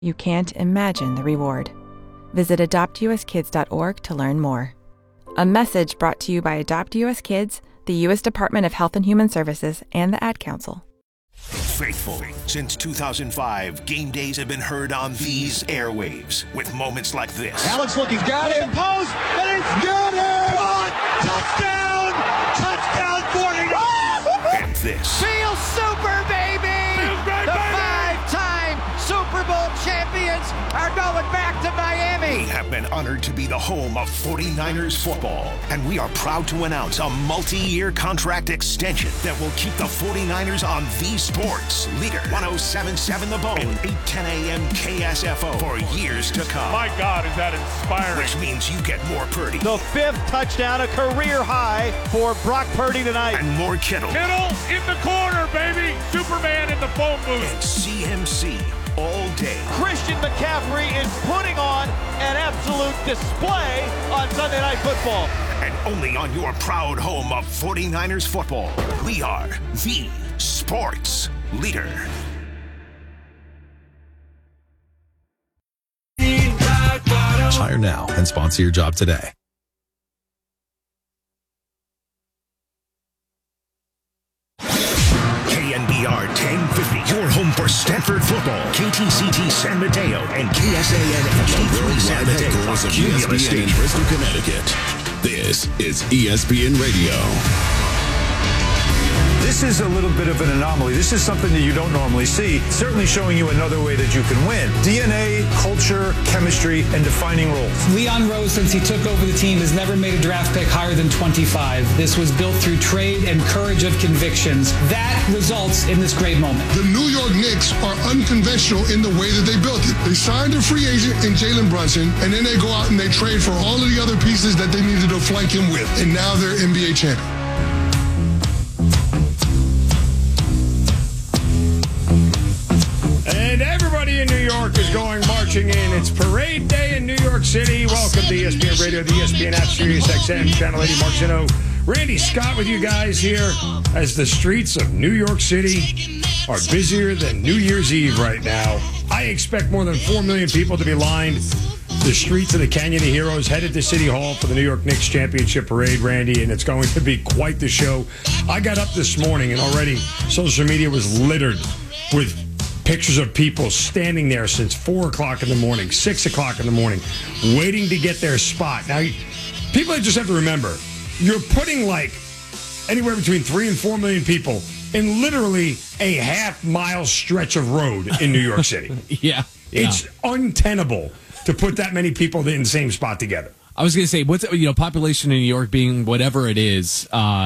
You can't imagine the reward. Visit adoptuskids.org to learn more. A message brought to you by Adopt US Kids, the U.S. Department of Health and Human Services, and the Ad Council. Faithful. Since 2005, game days have been heard on these airwaves with moments like this. Alex looking, got him, post, and it's got him! Touchdown! Touchdown 49! And this. Feel super, baby! The five-time Super Bowl champions are going back to Miami. We have been honored to be the home of 49ers football, and we are proud to announce a multi-year contract extension that will keep the 49ers on the sports leader 107.7 The Bone and 8:10 a.m. KSFO for years to come. My God, is that inspiring. Which means you get more Purdy. The fifth touchdown, a career high for Brock Purdy tonight. And more Kittle. Kittle in the corner, baby. Superman in the phone booth. And CMC all day. Christian McCaffrey is putting on an absolute display on Sunday Night Football. And only on your proud home of 49ers football, we are the sports leader. Hire now and sponsor your job today. KNBR 1050, your home for Stanford football. KTCT San Mateo and KSAN HD3 San Mateo. ESPN in Bristol, Connecticut. This is ESPN Radio. This is a little bit of an anomaly. This is something that you don't normally see. Certainly showing you another way that you can win. DNA, culture, chemistry, and defining roles. Leon Rose, since he took over the team, has never made a draft pick higher than 25. This was built through trade and courage of convictions. That results in this great moment. The New York Knicks are unconventional in the way that they built it. They signed a free agent in Jalen Brunson, and then they go out and they trade for all of the other pieces that they needed to flank him with. And now they're NBA champions. And everybody in New York is going marching in. It's parade day in New York City. Welcome to ESPN Radio, the ESPN app, Sirius XM, Channel 80, Mark Zeno, Randy Scott with you guys here as the streets of New York City are busier than New Year's Eve right now. I expect more than 4 million people to be lined the streets of the Canyon of Heroes, headed to City Hall for the New York Knicks championship parade, Randy, and it's going to be quite the show. I got up this morning and already social media was littered with pictures of people standing there since 4 o'clock in the morning, 6 o'clock in the morning, waiting to get their spot. Now, people just have to remember, you're putting like anywhere between 3 and 4 million people in literally a half-mile stretch of road in New York City. Yeah. It's untenable to put that many people in the same spot together. I was going to say, population in New York being whatever it is,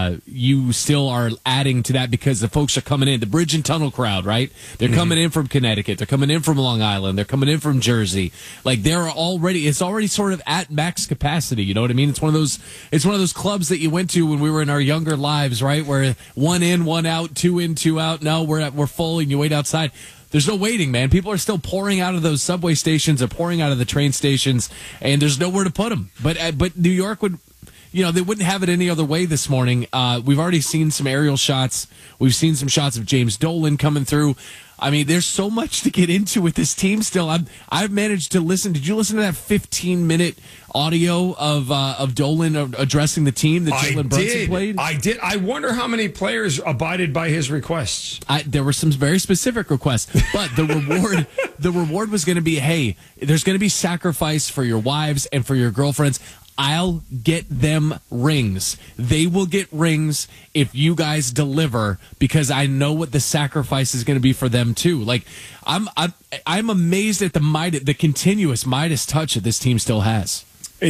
you still are adding to that because the folks are coming in. The bridge and tunnel crowd, right? They're coming in from Connecticut. They're coming in from Long Island. They're coming in from Jersey. Like it's already sort of at max capacity. You know what I mean? It's one of those clubs that you went to when we were in our younger lives, right? Where 1 in, 1 out, 2 in, 2 out. No, we're full and you wait outside. There's no waiting, man. People are still pouring out of those subway stations or pouring out of the train stations, and there's nowhere to put them. But New York would, they wouldn't have it any other way this morning. We've already seen some aerial shots. We've seen some shots of James Dolan coming through. I mean, there's so much to get into with this team still. I've managed to listen. Did you listen to that 15-minute audio of Dolan addressing the team that Jalen Brunson played? I did. I wonder how many players abided by his requests. There were some very specific requests, but the reward was going to be, hey, there's going to be sacrifice for your wives and for your girlfriends. I'll get them rings. They will get rings if you guys deliver, because I know what the sacrifice is going to be for them too. Like I'm amazed at the continuous Midas touch that this team still has.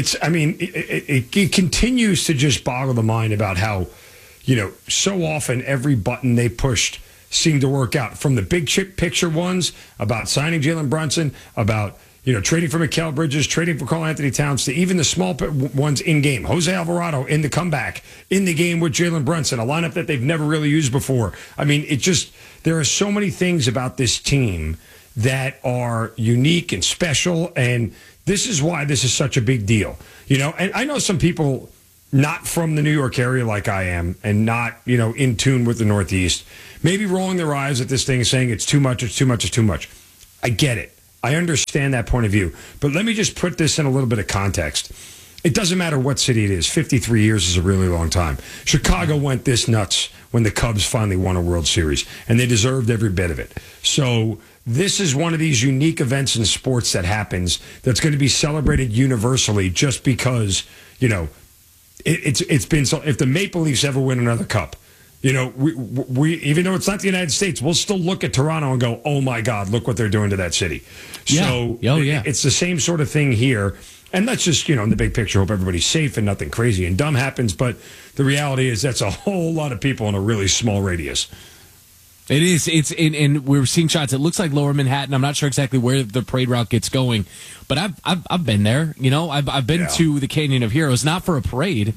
It continues to just boggle the mind about how, so often every button they pushed seemed to work out. From the big chip picture ones about signing Jalen Brunson, about trading for Mikal Bridges, trading for Karl-Anthony Towns, to even the small ones in game. Jose Alvarado in the comeback, in the game with Jalen Brunson, a lineup that they've never really used before. I mean, there are so many things about this team that are unique and special, and this is why this is such a big deal. And I know some people not from the New York area like I am, and not, in tune with the Northeast, maybe rolling their eyes at this thing and saying it's too much, it's too much, it's too much. I get it. I understand that point of view. But let me just put this in a little bit of context. It doesn't matter what city it is. 53 years is a really long time. Chicago went this nuts when the Cubs finally won a World Series, and they deserved every bit of it. So this is one of these unique events in sports that happens that's going to be celebrated universally just because, you know, it's been so. If the Maple Leafs ever win another cup, you know, we even though it's not the United States, we'll still look at Toronto and go, oh my God, look what they're doing to that city. So it's the same sort of thing here. And that's just, you know, in the big picture, hope everybody's safe and nothing crazy and dumb happens. But the reality is that's a whole lot of people in a really small radius. It is. And we're seeing shots. It looks like Lower Manhattan. I'm not sure exactly where the parade route gets going, but I've been there. You know, I've been to the Canyon of Heroes, not for a parade,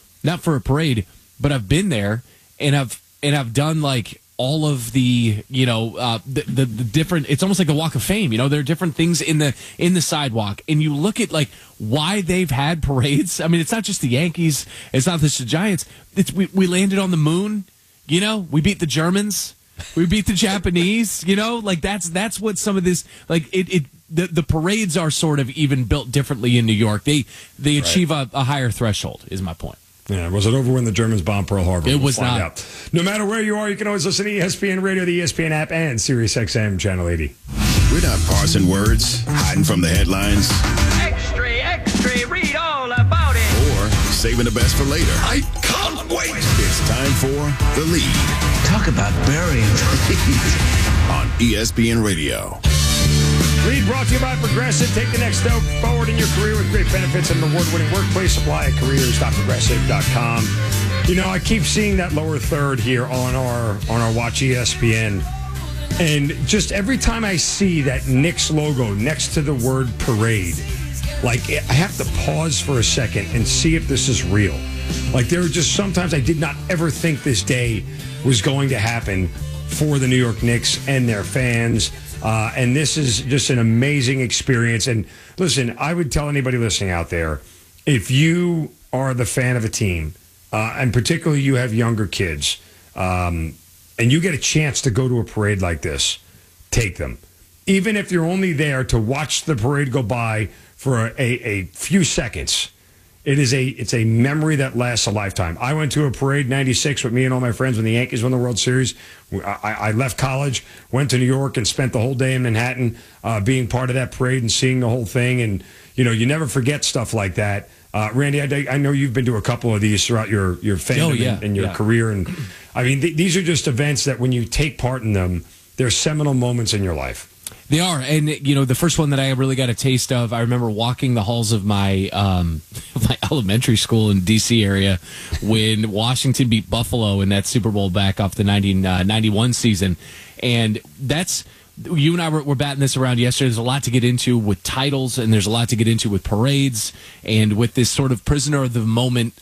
but I've been there and I've done like all of the, you know, the different, it's almost like a walk of fame. You know, there are different things in the sidewalk, and you look at like why they've had parades. I mean, it's not just the Yankees. It's not just the Giants. It's we landed on the moon. You know, we beat the Germans. We beat the Japanese. You know, like that's what some of this, like the parades are sort of even built differently in New York. They achieve a higher threshold, is my point. Yeah, was it over when the Germans bombed Pearl Harbor? It was not. Out. No matter where you are, you can always listen to ESPN Radio, the ESPN app, and SiriusXM Channel 80. We're not parsing words, hiding from the headlines. Extra, read all about it. Or saving the best for later. I can't wait. It's time for The Lead. Talk about burying the lead. On ESPN Radio. Lead brought to you by Progressive. Take the next step forward in your career with great benefits and an award-winning workplace. Apply at careers.progressive.com. You know, I keep seeing that lower third here on our Watch ESPN. And just every time I see that Knicks logo next to the word parade, like I have to pause for a second and see if this is real. Like there are just sometimes I did not ever think this day was going to happen for the New York Knicks and their fans. And this is just an amazing experience. And listen, I would tell anybody listening out there, if you are the fan of a team, and particularly you have younger kids, and you get a chance to go to a parade like this, take them. Even if you're only there to watch the parade go by for a few seconds, it's a memory that lasts a lifetime. I went to a parade in '96 with me and all my friends when the Yankees won the World Series. I left college, went to New York, and spent the whole day in Manhattan being part of that parade and seeing the whole thing. And, you know, you never forget stuff like that. Randy, I know you've been to a couple of these throughout your fandom and your career. And, I mean, these are just events that when you take part in them, they're seminal moments in your life. They are, and you know, the first one that I really got a taste of, I remember walking the halls of my my elementary school in D.C. area when Washington beat Buffalo in that Super Bowl back off the 91 season, and that's. You and I were batting this around yesterday. There's a lot to get into with titles, and there's a lot to get into with parades, and with this sort of prisoner of the moment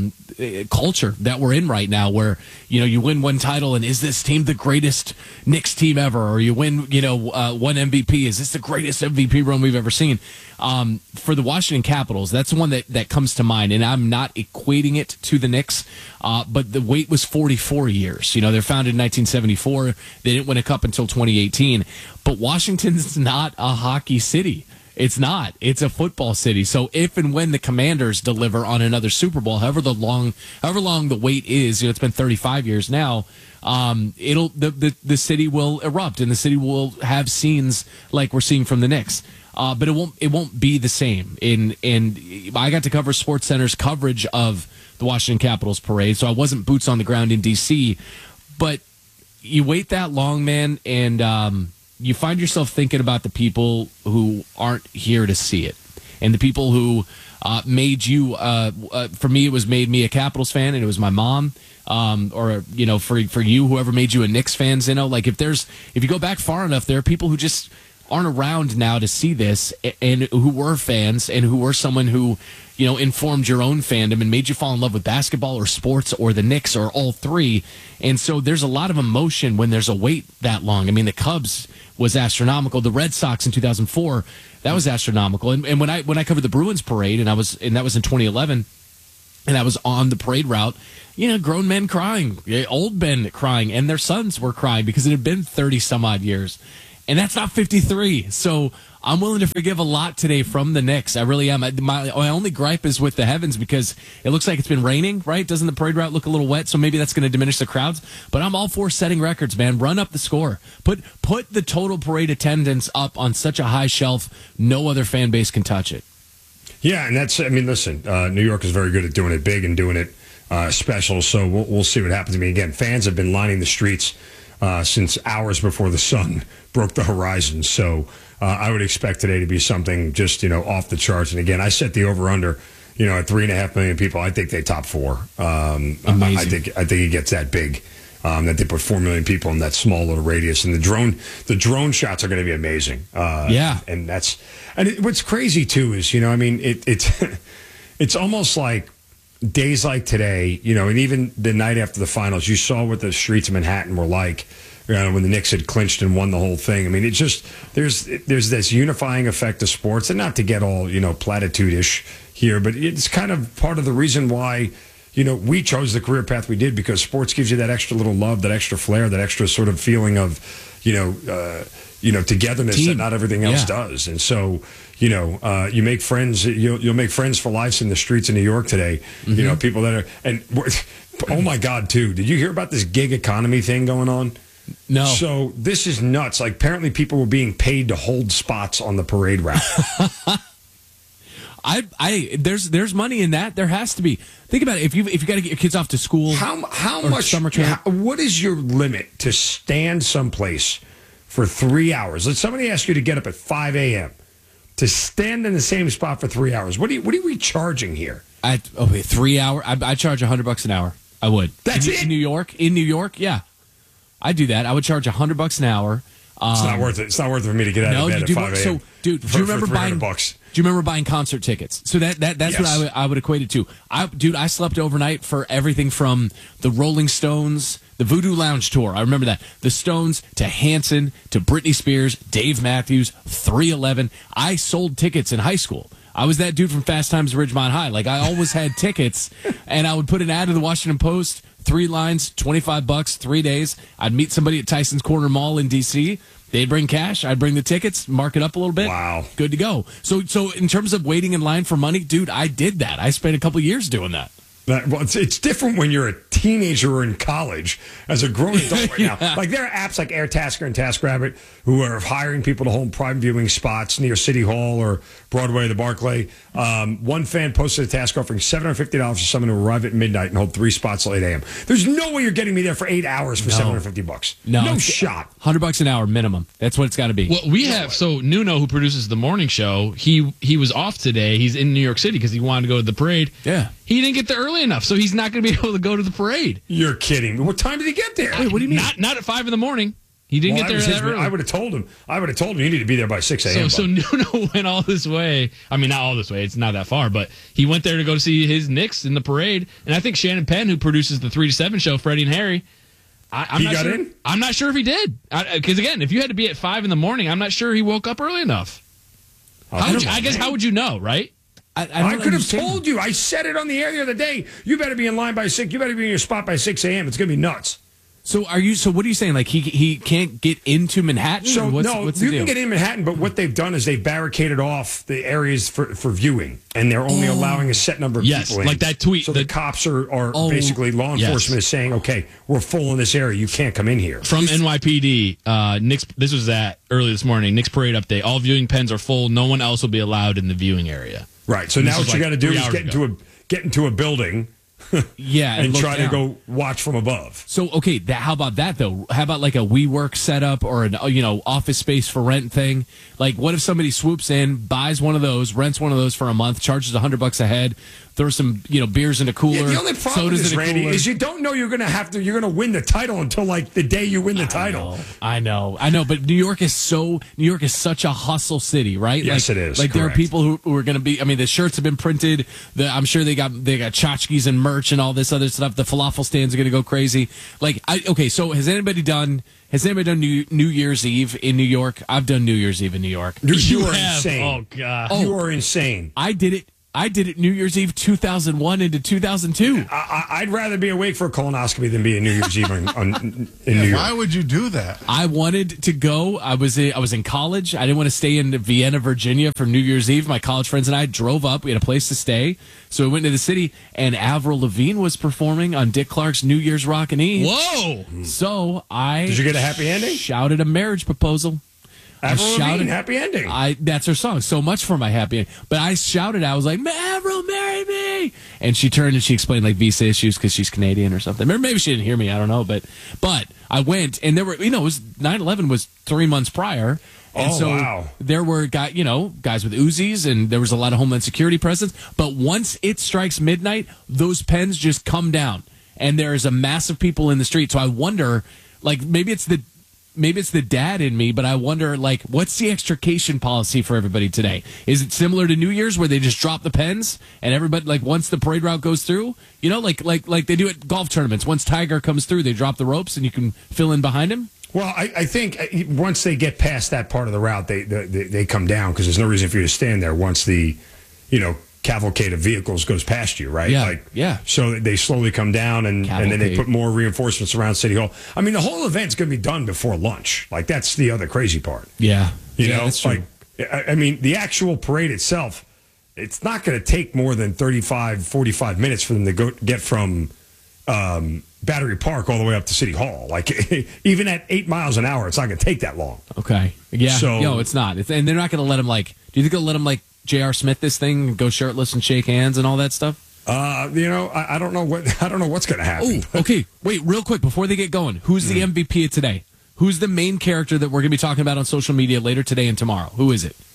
culture that we're in right now, where, you know, you win one title, and is this team the greatest Knicks team ever? Or you win, you know, one MVP. Is this the greatest MVP run we've ever seen? For the Washington Capitals, that's the one that comes to mind, and I'm not equating it to the Knicks, but the wait was 44 years. You know, they're founded in 1974. They didn't win a cup until 2018. But Washington's not a hockey city. It's not. It's a football city. So if and when the Commanders deliver on another Super Bowl, however long the wait is, you know, it's been 35 years now. The city will erupt, and the city will have scenes like we're seeing from the Knicks. But it won't be the same. And I got to cover SportsCenter's coverage of the Washington Capitals parade, so I wasn't boots on the ground in D.C. But you wait that long, man, and you find yourself thinking about the people who aren't here to see it, and the people who made you. For me, it made me a Capitals fan, and it was my mom. Or, you know, for you, whoever made you a Knicks fan, you know, like if you go back far enough, there are people who just aren't around now to see this, and who were fans, and who were someone who, you know, informed your own fandom and made you fall in love with basketball or sports or the Knicks or all three. And so there's a lot of emotion when there's a wait that long. I mean, the Cubs was astronomical. The Red Sox in 2004, that was astronomical. And when I covered the Bruins parade, and that was in 2011, and I was on the parade route, you know, grown men crying, old men crying, and their sons were crying because it had been 30 some odd years. And that's not 53. So I'm willing to forgive a lot today from the Knicks. I really am. My only gripe is with the heavens because it looks like it's been raining, right? Doesn't the parade route look a little wet? So maybe that's going to diminish the crowds. But I'm all for setting records, man. Run up the score. Put the total parade attendance up on such a high shelf, no other fan base can touch it. Yeah, and listen, New York is very good at doing it big and doing it special. So we'll see what happens. I mean, again, fans have been lining the streets since hours before the sun broke the horizon. So I would expect today to be something just, off the charts. And again, I set the over-under, at 3.5 million people. I think they top 4. Amazing. I think it gets that big. That they put 4 million people in that small little radius, and the drone shots are going to be amazing. And what's crazy too is it's almost like days like today, and even the night after the finals, you saw what the streets of Manhattan were like. When the Knicks had clinched and won the whole thing. I mean, it's just there's this unifying effect of sports, and not to get all platitude-ish here, but it's kind of part of the reason why we chose the career path we did, because sports gives you that extra little love, that extra flair, that extra sort of feeling of togetherness Team. That not everything else does. And so you make friends. You'll make friends for life in the streets of New York today. Mm-hmm. People that are oh my God, too. Did you hear about this gig economy thing going on? No. So this is nuts. Like, apparently people were being paid to hold spots on the parade route. There's money in that. There has to be. Think about it. If you got to get your kids off to school, how much summer camp? What is your limit to stand someplace for 3 hours? Let somebody ask you to get up at 5 a.m. to stand in the same spot for 3 hours. What are we charging here? 3 hour. I charge $100 an hour. I would. That's it. In New York, yeah. I do that. I would charge $100 an hour. It's not worth it. It's not worth it for me to get out of bed at 5 a.m. So, dude, do you remember buying $300? Do you remember buying concert tickets? So that's yes. What I would equate it to. I slept overnight for everything from the Rolling Stones, the Voodoo Lounge tour. I remember that. The Stones to Hanson to Britney Spears, Dave Matthews, 311. I sold tickets in high school. I was that dude from Fast Times at Ridgemont High. Like, I always had tickets, and I would put an ad in the Washington Post. 3 lines, $25, 3 days. I'd meet somebody at Tyson's Corner Mall in D.C. They'd bring cash. I'd bring the tickets, mark it up a little bit. Wow. Good to go. So in terms of waiting in line for money, dude, I did that. I spent a couple years doing that. Well, it's different when you're a teenager or in college. As a grown adult right now, like, there are apps like Airtasker and TaskRabbit who are hiring people to hold prime viewing spots near City Hall or Broadway, the Barclay. One fan posted a task offering $750 for someone to arrive at midnight and hold 3 spots till 8 a.m. There's no way you're getting me there for 8 hours for $750. No shot. $100 an hour minimum. That's what it's got to be. Well, we have Nuno, who produces the morning show. He was off today. He's in New York City because he wanted to go to the parade. Yeah. He didn't get there early enough, so he's not going to be able to go to the parade. You're kidding. What time did he get there? Wait, what do you mean? Not at 5 in the morning. He didn't get there that early. I would have told him you need to be there by 6 a.m. So Nuno went all this way. I mean, not all this way. It's not that far, but he went there to go see his Knicks in the parade. And I think Shannon Penn, who produces the 3 to 7 show, Freddie and Harry, he got in? I'm not sure if he did. Because, again, if you had to be at 5 in the morning, I'm not sure he woke up early enough. How would you know, right? I could have told you. I said it on the air the other day. You better be in line by 6. You better be in your spot by 6 a.m. It's going to be nuts. So what are you saying? Like, he can't get into Manhattan? So what's you can get in Manhattan, but what they've done is they've barricaded off the areas for viewing, and they're only allowing a set number of people in. Like that tweet. So the cops are basically, law enforcement is saying, okay, we're full in this area. You can't come in here. From NYPD, Knicks. This was early this morning. Knicks parade update. All viewing pens are full. No one else will be allowed in the viewing area. Right. So now what you got to do is get into a building. and try to go watch from above. So, okay, how about that, though? How about like a WeWork setup or an office space for rent thing? Like, what if somebody swoops in, buys one of those, rents one of those for a month, charges $100 a head, throws some beers in a cooler. Yeah, the only problem with this, Randy, is you don't know you're going to win the title until like the day you win the title. I know. But New York is such a hustle city, right? Yes, it is. Like, there are people who are going to be. I mean, the shirts have been printed. I'm sure they got tchotchkes and merch and all this other stuff. The falafel stands are going to go crazy. Like, so has anybody done New Year's Eve in New York? I've done New Year's Eve in New York. You are insane. Oh God, you are insane. I did it I did it New Year's Eve 2001 into 2002. I'd rather be awake for a colonoscopy than be a New Year's Eve in New York. Why would you do that? I wanted to go. I was in college. I didn't want to stay in Vienna, Virginia for New Year's Eve. My college friends and I drove up. We had a place to stay. So we went to the city, and Avril Lavigne was performing on Dick Clark's New Year's Rockin' Eve. Whoa! So I... Did you get a happy ending? Shouted a marriage proposal. Avril Lavigne, happy ending. That's her song. So much for my happy ending. But I shouted, I was like, Avril, marry me. And she turned and she explained like visa issues because she's Canadian or something. Or maybe she didn't hear me. I don't know. But I went, and there were, it was 9/11 was 3 months prior. And wow. There were guys with Uzis, and there was a lot of Homeland Security presence. But once it strikes midnight, those pens just come down, and there is a mass of people in the street. So I wonder, like, maybe it's the dad in me, but I wonder, like, what's the extrication policy for everybody today? Is it similar to New Year's where they just drop the pens and everybody, like, once the parade route goes through, like they do at golf tournaments. Once Tiger comes through, they drop the ropes and you can fill in behind him? Well, I think once they get past that part of the route, they come down because there's no reason for you to stand there once the, cavalcade of vehicles goes past you, right? Yeah. So they slowly come down, and then they put more reinforcements around City Hall. I mean, the whole event's going to be done before lunch. Like, that's the other crazy part. Yeah. That's true. I mean, the actual parade itself, it's not going to take more than 45 minutes for them to get from Battery Park all the way up to City Hall. Like, even at 8 miles an hour, it's not going to take that long. Okay. Yeah. So, no, it's not. And they're not going to let him, like, do you think they'll let him, like, J.R. Smith this thing and go shirtless and shake hands and all that stuff? I don't know what's going to happen. Oh, okay. Wait, real quick before they get going. Who's the MVP of today? Who's the main character that we're going to be talking about on social media later today and tomorrow? Who is it?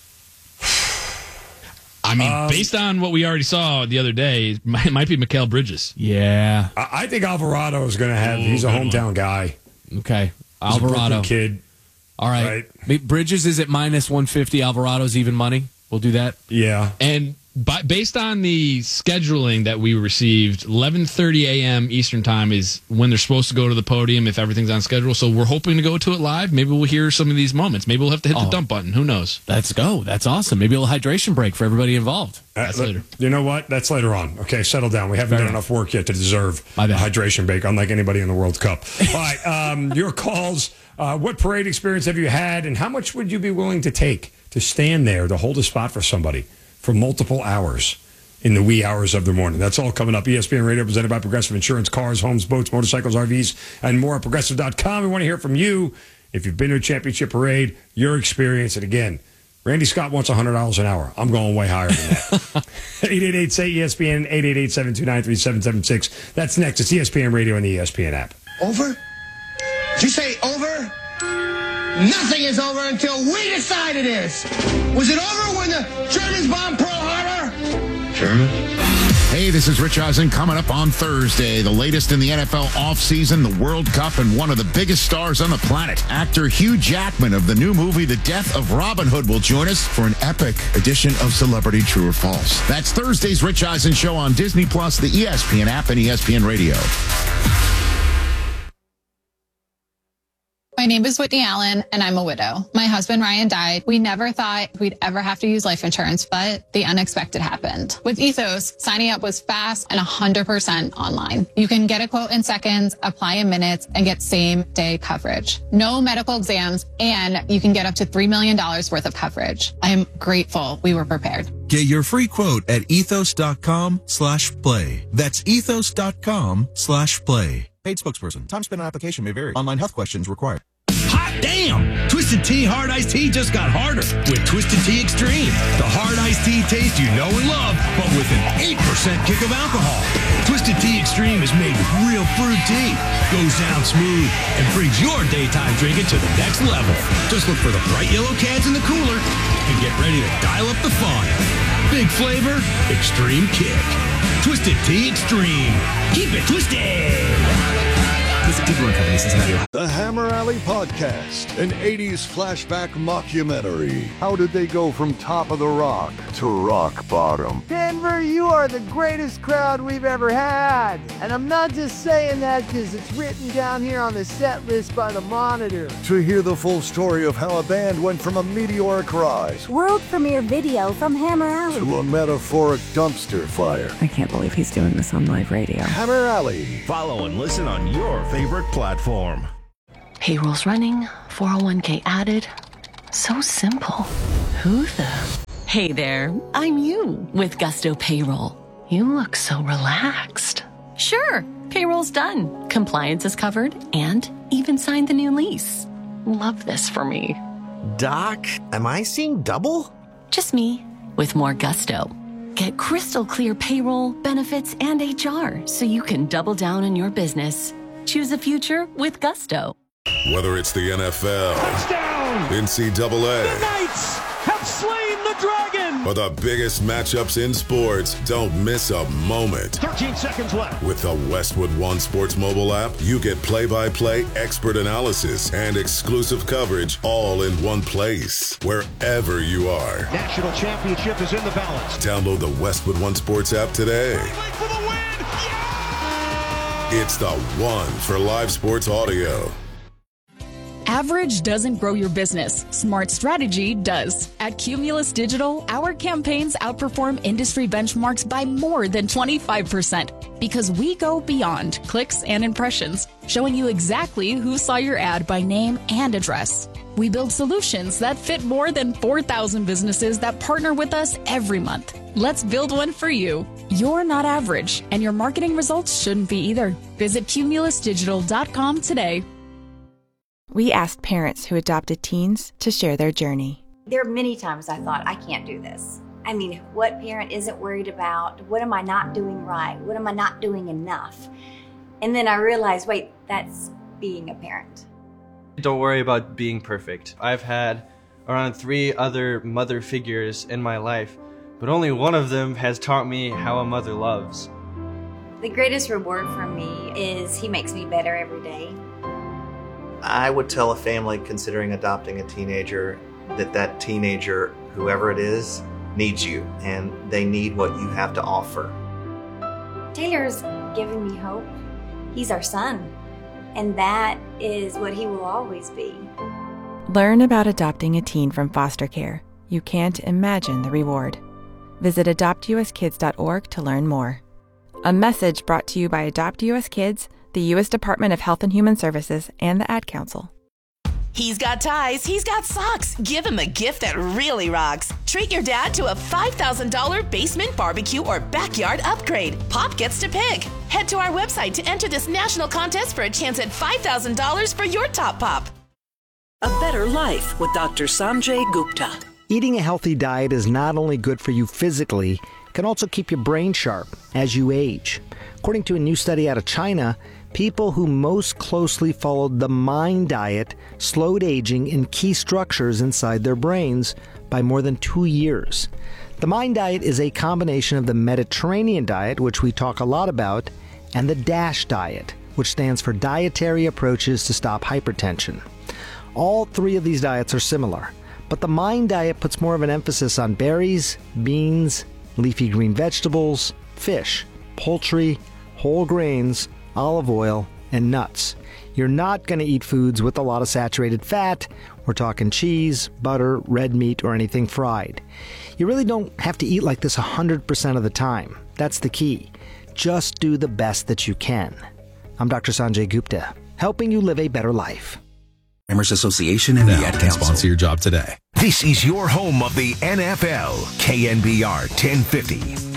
I mean, based on what we already saw the other day, it might be Mikal Bridges. Yeah. I think Alvarado is going to have. He's a hometown guy. Okay, He's Alvarado a kid. All right. Bridges is at minus 150. Alvarado's even money. We'll do that. Yeah. And based on the scheduling that we received, 11:30 a.m. Eastern time is when they're supposed to go to the podium if everything's on schedule. So we're hoping to go to it live. Maybe we'll hear some of these moments. Maybe we'll have to hit the dump button. Who knows? Let's go. That's awesome. Maybe a little hydration break for everybody involved. That's later. You know what? That's later on. Okay, settle down. We haven't done enough work yet to deserve a hydration break, unlike anybody in the World Cup. All right, your calls. What parade experience have you had, and how much would you be willing to take to stand there to hold a spot for somebody for multiple hours in the wee hours of the morning? That's all coming up. ESPN Radio, presented by Progressive Insurance. Cars, homes, boats, motorcycles, RVs, and more at Progressive.com. We want to hear from you. If you've been to a championship parade, your experience. And again, Randy Scott wants $100 an hour. I'm going way higher than that. 888-SAY-ESPN, 888-729-3776. That's next. It's ESPN Radio and the ESPN app. Over? Did you say over? Nothing is over until we decide it is. Was it over when the Germans bombed Pearl Harbor? German? Hey, this is Rich Eisen. Coming up on Thursday, the latest in the NFL offseason, the World Cup, and one of the biggest stars on the planet. Actor Hugh Jackman of the new movie The Death of Robin Hood will join us for an epic edition of Celebrity True or False. That's Thursday's Rich Eisen Show on Disney+, the ESPN app, and ESPN Radio. My name is Whitney Allen, and I'm a widow. My husband, Ryan, died. We never thought we'd ever have to use life insurance, but the unexpected happened. With Ethos, signing up was fast and 100% online. You can get a quote in seconds, apply in minutes, and get same-day coverage. No medical exams, and you can get up to $3 million worth of coverage. I am grateful we were prepared. Get your free quote at ethos.com/play. That's ethos.com/play. Paid spokesperson. Time spent on application may vary. Online health questions required. Hot damn! Twisted Tea Hard Iced Tea just got harder with Twisted Tea Extreme. The hard iced tea taste you know and love, but with an 8% kick of alcohol. Twisted Tea Extreme is made with real fruit tea, goes down smooth, and brings your daytime drinking to the next level. Just look for the bright yellow cans in the cooler and get ready to dial up the fun. Big flavor, extreme kick. Twisted Tea Extreme. Keep it twisted. The Hammer Alley Podcast, an 80s flashback mockumentary. How did they go from top of the rock to rock bottom? Dan Denver, you are the greatest crowd we've ever had. And I'm not just saying that because it's written down here on the set list by the Monitor. To hear the full story of how a band went from a meteoric rise, world premiere video from Hammer Alley, to a metaphoric dumpster fire. I can't believe he's doing this on live radio. Hammer Alley. Follow and listen on your favorite platform. Payroll's running, 401k added. So simple. Who the? Hey there, I'm you with Gusto Payroll. You look so relaxed. Sure, payroll's done. Compliance is covered and even signed the new lease. Love this for me. Doc, am I seeing double? Just me with more Gusto. Get crystal clear payroll, benefits, and HR so you can double down on your business. Choose a future with Gusto. Whether it's the NFL, touchdown, NCAA, the Knights have slain the dragon, or the biggest matchups in sports, don't miss a moment. 13 seconds left. With the Westwood One Sports mobile app, you get play-by-play expert analysis and exclusive coverage all in one place, wherever you are. National championship is in the balance. Download the Westwood One Sports app today. For the win! Yeah! It's the one for live sports audio. Average doesn't grow your business. Smart strategy does. At Cumulus Digital, our campaigns outperform industry benchmarks by more than 25% because we go beyond clicks and impressions, showing you exactly who saw your ad by name and address. We build solutions that fit more than 4,000 businesses that partner with us every month. Let's build one for you. You're not average, and your marketing results shouldn't be either. Visit cumulusdigital.com today. We asked parents who adopted teens to share their journey. There are many times I thought, I can't do this. I mean, what parent isn't worried about? What am I not doing right? What am I not doing enough? And then I realized, wait, that's being a parent. Don't worry about being perfect. I've had around 3 other mother figures in my life, but only one of them has taught me how a mother loves. The greatest reward for me is he makes me better every day. I would tell a family considering adopting a teenager that teenager, whoever it is, needs you, and they need what you have to offer. Taylor's given me hope. He's our son, and that is what he will always be. Learn about adopting a teen from foster care. You can't imagine the reward. Visit adoptuskids.org to learn more. A message brought to you by Adopt US Kids, the U.S. Department of Health and Human Services, and the Ad Council. He's got ties, he's got socks. Give him a gift that really rocks. Treat your dad to a $5,000 basement barbecue or backyard upgrade. Pop gets to pick. Head to our website to enter this national contest for a chance at $5,000 for your top pop. A better life with Dr. Sanjay Gupta. Eating a healthy diet is not only good for you physically, it can also keep your brain sharp as you age. According to a new study out of China, people who most closely followed the MIND diet slowed aging in key structures inside their brains by more than 2 years. The MIND diet is a combination of the Mediterranean diet, which we talk a lot about, and the DASH diet, which stands for Dietary Approaches to Stop Hypertension. All 3 of these diets are similar, but the MIND diet puts more of an emphasis on berries, beans, leafy green vegetables, fish, poultry, whole grains, olive oil, and nuts. You're not going to eat foods with a lot of saturated fat. We're talking cheese, butter, red meat, or anything fried. You really don't have to eat like this 100% of the time. That's the key. Just do the best that you can. I'm Dr. Sanjay Gupta, helping you live a better life. Farmers Association and the Ad Council. Sponsor your job today. This is your home of the NFL, KNBR 1050.